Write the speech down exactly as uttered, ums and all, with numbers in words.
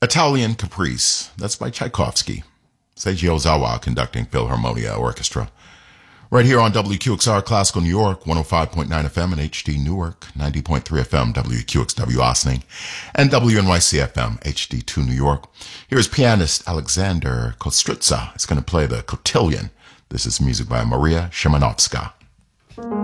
Italian Caprice. That's by Tchaikovsky. Seiji Ozawa conducting Philharmonia Orchestra. Right here on W Q X R Classical New York, one oh five point nine F M and H D Newark, ninety point three F M W Q X W Ossining, and W N Y C F M H D two New York. Here's pianist Alexander Kostritza. It's going to play the Cotillion. This is music by Maria Szymanowska.